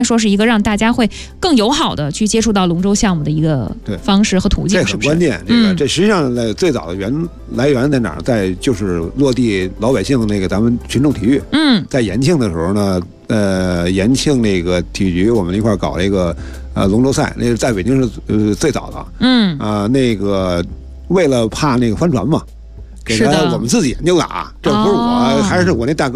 说是一个让大家会更友好的去接触到龙舟项目的一个方式和途径， 这很关键。这实际上呢，最早的来源在哪儿？在就是落地老百姓那个咱们群众体育。在延庆的时候呢，延庆那个体育局我们一块搞了一个龙舟赛，那是在北京是最早的。那个为了怕那个翻船嘛，给他我们自己研究的啊，这不是我，还是我那大哥。